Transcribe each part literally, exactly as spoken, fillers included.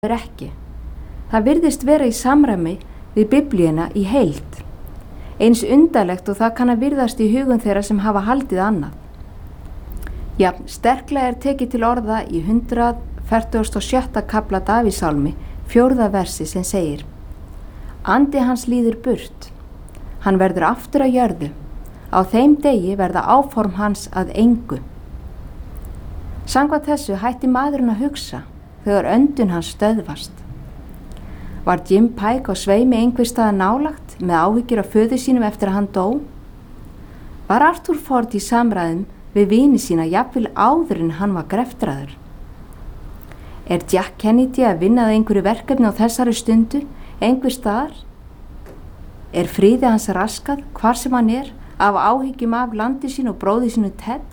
er ekki. Það virðist vera í samræmi við Biblíuna í heild, eins undarlegt og það kann að virðast í hugum þeirra sem hafa haldið annað. Já, sterklega er tekið til orða í hundrað fertugasta og sjötta kafla Davíðssálmi, fjórða versi sem segir: Andi hans líður burt, hann verður aftur að jörðu, á þeim degi verða áform hans að engu. Samkvæmt þessu hætti maðurinn að hugsa þegar öndun hans stöðvast. Var Jim Pike á sveimi einhver staðar nálagt með áhyggjur af föður sínum eftir að hann dó? Var Arthur Ford í samræðum við vini sína jafnvel áður en hann var greftraður? Er Jack Kennedy að vinna að einhverju verkefni á þessari stundu einhver staðar? Er friði hans raskað hvar sem hann er af áhyggjum af landi sínu og bróði sínu Ted?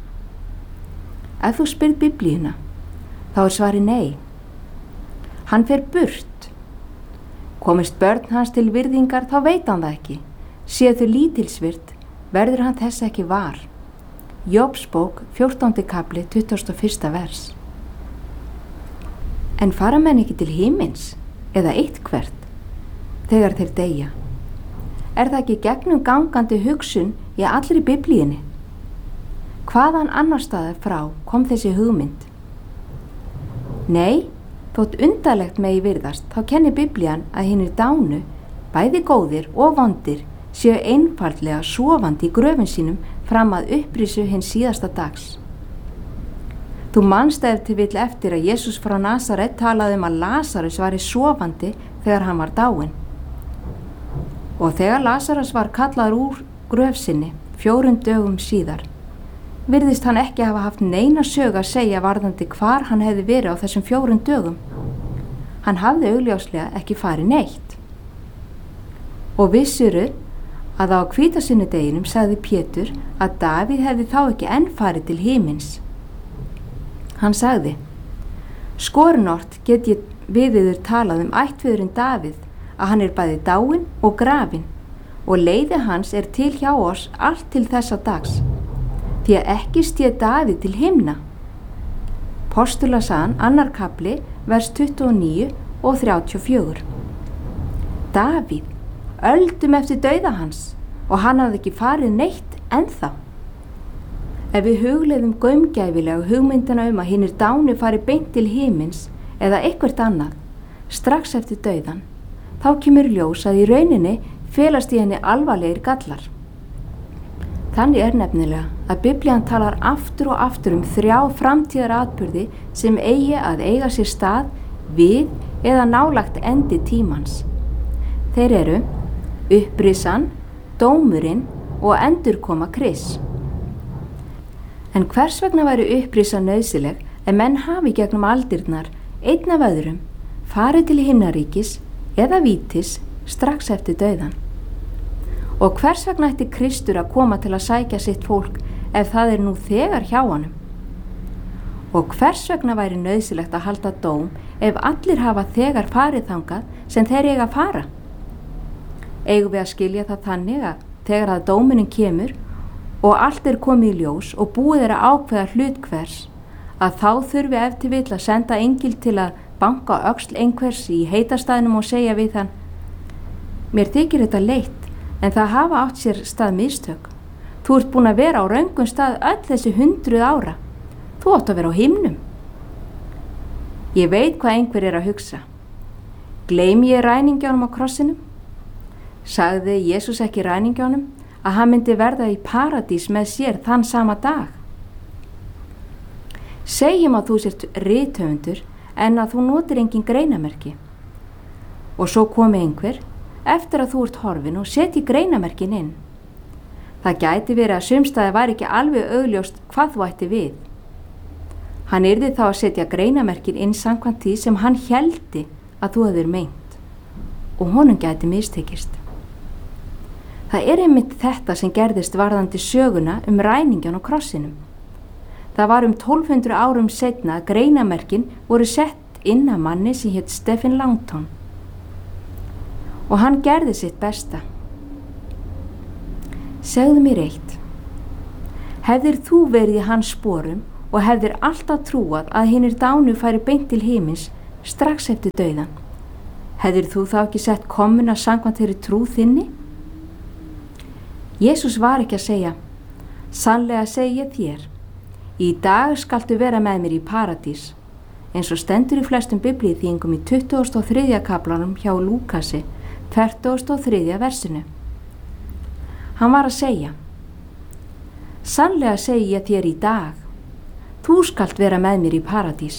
Ef þú spyrð Biblíuna, þá er svari nei. Hann fer burt. Komist börn hans til virðingar, þá veit hann það ekki. Séu þau lítilsvirt, verður hann þess ekki var. Jóbsbók, fjórtándi kafli, tuttugasta og fyrsta vers. En fara menn ekki til himins, eða eitthvert, þegar þeir deyja? Er það ekki gegnum gangandi hugsun í allri Biblíunni? Hvaðan annar staðar frá kom þessi hugmynd? Nei, þótt undarlegt megi virðast, þá kennir Biblían að hinir dánu, bæði góðir og vondir, séu einfaldlega sofandi í gröfum sínum fram að upprisu hins síðasta dags. Þú manst ef til vill eftir að Jesús frá Nasaret talaði um að Lasarus var sofandi þegar hann var dáinn. Og þegar Lasarus var kallaður úr gröf sinni fjórum dögum síðar, virðist hann ekki hafa haft neina sög að segja varðandi hvar hann hefði verið á þessum fjórum dögum. Hann hafði augljóslega ekki farið neitt. Og vissuru að á hvítasunnudeginum sagði Pétur að Davíð hefði þá ekki enn farið til himins. Hann sagði: Skorinort get ég við yður talað um ættföðurinn Davíð, að hann er bæði dáinn og grafinn, og leiði hans er til hjá oss allt til þessa dags, því að ekki stéð Davíð til himna. Postulasagan, annar kafli, vers tuttugu og níu og þrjátíu og fjögur. Davíð, öldum eftir dauða hans, og hann hafði ekki farið neitt ennþá. Ef við hugleiðum gaumgæfilega hugmyndina um að hinir dánu fari beint til himins eða eitthvert annað, strax eftir dauðan, þá kemur ljós að í rauninni felast í henni alvarlegir gallar. Þannig er nefnilega að Biblían talar aftur og aftur um þrjá framtíðar atburði sem eigi að eiga sér stað við eða nálagt endi tímans. Þeir eru upprisan, dómurinn og endurkoma Krists. En hvers vegna væri upprisa nauðsynleg ef menn hafi gegnum aldirnar einn af öðrum farið til himnaríkis eða vítis strax eftir dauðan? Og hvers vegna ætti Kristur að koma til að sækja sitt fólk ef það er nú þegar hjá honum? Og hvers vegna væri nauðsynlegt að halda dóm ef allir hafa þegar farið þangað sem þeir eiga að fara? Eigum við að skilja það þannig að þegar að dómunin kemur og allt er komið í ljós og búið er að ákveða hlut hvers, að þá þurfi ef til vill að senda engil til að banka öxl einhvers í heitastaðnum og segja við hann: Mér þykir þetta leitt, en það hafa átt sér stað mistök. Þú ert búin að vera á röngum stað öll þessi hundruð ára. Þú átt að vera á himnum. Ég veit hvað einhver er að hugsa. Gleymi ég ræningjónum á krossinum? Sagði Jesús ekki ræningjónum að hann myndi verða í paradís með sér þann sama dag? Segjum að þú sért rithöfundur en að þú notir engin greinamerki. Og svo komi einhver eftir að þú ert horfin og setji greinamerkin inn. Það gæti verið að sumstaði var ekki alveg augljóst hvað þú ætti við. Hann yrði þá að setja greinamerkin inn samkvæmt því sem hann héldi að þú hefur meint, og honum gæti mistekist. Það er einmitt þetta sem gerðist varðandi söguna um ræningjan á krossinum. Það var um tólf hundruð árum seinna að greinamerkin voru sett inn að manni sem hét Stephen Langton. Og hann gerði sitt besta. Segðu mér eitt. Hefðir þú verið í hans sporum og hefðir alltaf trúað að hinir dánu færi beint til himins strax eftir dauðan. Hefðir þú þá ekki sett komuna samkvæmt þeirri trú þinni? Jesús var ekki að segja, sannlega segi ég þér, í dag skaltu vera með mér í paradís, eins og stendur í flestum biblíuþýðingum í tuttugasta og þriðja kaflanum hjá Lúkasi, fertugasta og þriðja versinu. Hann var að segja, sannlega segi ég þér í dag, þú skalt vera með mér í paradís.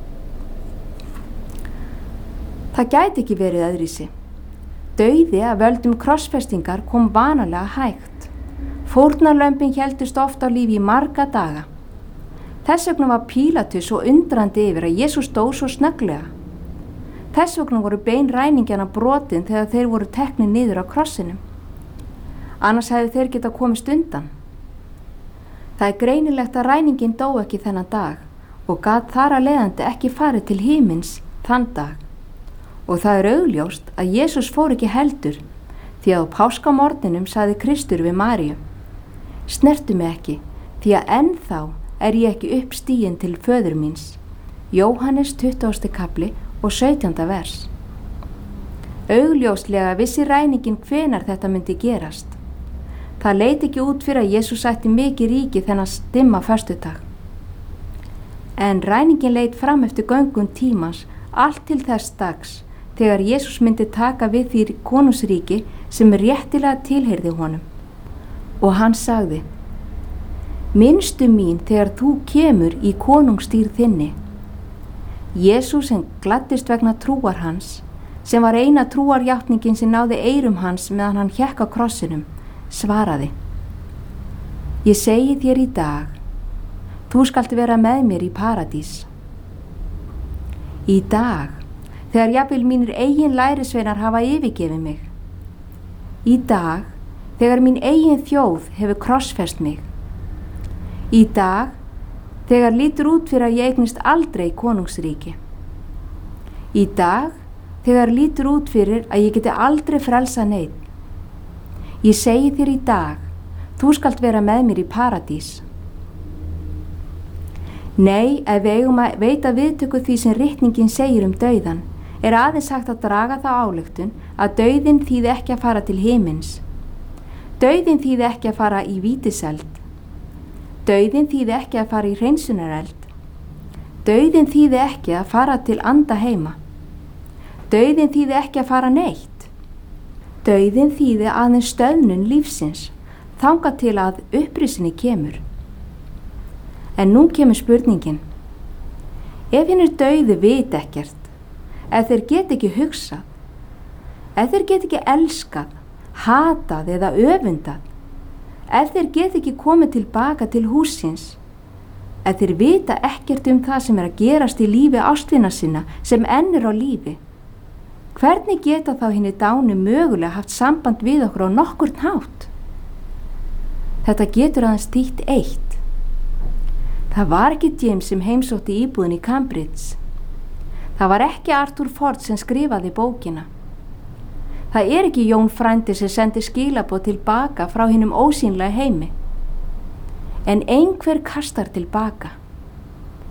Það gæti ekki verið öðruvísi. Dauði af völdum krossfestingar kom vanalega hægt. Fórnarlömbin héldust oft á lífi í marga daga. Þess vegna var Pílatus svo undrandi yfir að Jesús dó svo snögglega. Þess vegna voru bein ræningjana brotin þegar þeir voru teknir niður á krossinum. Annars hefðu þeir geta komist undan. Það er greinilegt að ræningin dó ekki þennan dag og gat þar að leiðandi ekki farið til himins þann dag. Og það er augljóst að Jesús fór ekki heldur, því að á páskamorninum sagði Kristur við Maríu, snertu mig ekki, því að ennþá er ég ekki uppstiginn til föður míns. Jóhannes tuttugasti kafli og sautjánda vers. Augljóslega vissi ræningin hvenar þetta myndi gerast. Það leit ekki út fyrir að Jesús ætti mikið ríki þennan stimma föstudag. En ræningin leit fram eftir göngum tímans allt til þess dags, þegar Jesús myndi taka við því konungsríki sem réttilega tilheyrði honum. Og hann sagði, minnstu mín þegar þú kemur í konungsstýrð þinni. Jesús sem gladdist vegna trúar hans, sem var eina trúarjátningin sem náði eyrum hans meðan hann hékk á krossinum, svaraði, ég segi þér í dag, þú skalt vera með mér í paradís. Í dag, þegar jafnvel mínir eigin lærisveinar hafa yfirgefið mig. Í dag, þegar mín eigin þjóð hefur krossfest mig. Í dag, þegar lítur út fyrir að ég eignist aldrei konungsríki. Í dag, þegar lítur út fyrir að ég geti aldrei frelsa neinn. Ég segi þér í dag, þú skalt vera með mér í paradís. Nei, ef við eigum að veita viðtöku því sem ritningin segir um dauðan, er aðeins hægt að draga þá ályktun að dauðinn þýði ekki að fara til himins. Dauðinn þýði ekki að fara í vítiseld. Dauðinn þýði ekki að fara í hreinsunareld. Dauðinn þýði ekki að fara til anda heima. Dauðinn þýði ekki að fara neitt. Dauðinn þýði aðeins stöðnun lífsins, þangað til að upprisinni kemur. En nú kemur spurningin. Ef hinn er dauði vit ekkert, ef þeir get ekki hugsað, ef þeir get ekki elskað, hatað eða öfundað, ef þeir get ekki komið tilbaka til húsins, ef þeir vita ekkert um það sem er að gerast í lífi ástvina sinna sem enn er á lífi, hvernig geta þá hinni dánu mögulega haft samband við okkur á nokkurn hátt? Þetta getur aðeins þýtt eitt. Það var ekki James sem heimsótti íbúðin í Cambridge. Það var ekki Arthur Ford sem skrifaði bókina. Það er ekki Jón frændi sem sendi skilaboð tilbaka frá hinum ósýnlega heimi. En einhver kastar tilbaka.